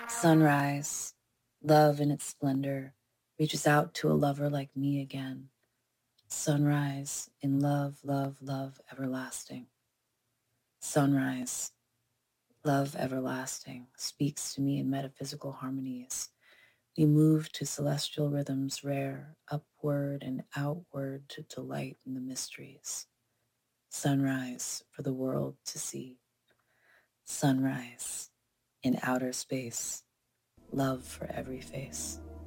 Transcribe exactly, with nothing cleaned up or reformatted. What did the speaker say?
Sunrise, love in its splendor, reaches out to a lover like me again. Sunrise in love, love, love everlasting. Sunrise, love everlasting, speaks to me in metaphysical harmonies. We move to celestial rhythms rare, upward and outward to delight in the mysteries. Sunrise for the world to see. Sunrise in outer space, love for every face.